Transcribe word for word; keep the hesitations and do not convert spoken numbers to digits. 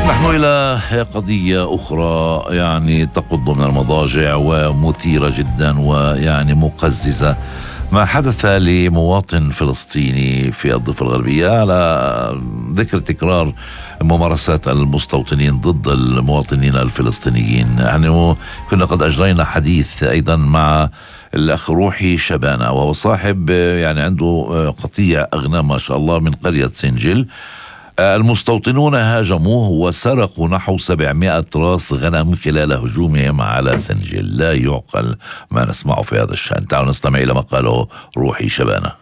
نحن إلى قضية أخرى يعني تقض من المضاجع ومثيرة جدا ويعني مقززة، ما حدث لمواطن فلسطيني في الضفة الغربية على ذكر تكرار ممارسات المستوطنين ضد المواطنين الفلسطينيين. يعني كنا قد أجرينا حديث أيضا مع الأخ روحي شبانة، وهو صاحب يعني عنده قطيع أغنام ما شاء الله من قرية سنجل. المستوطنون هاجموه وسرقوا نحو سبعمائة راس غنم خلال هجومهم على سنجل. لا يعقل ما نسمعه في هذا الشأن. تعالوا نستمع إلى ما قاله روحي شبانة.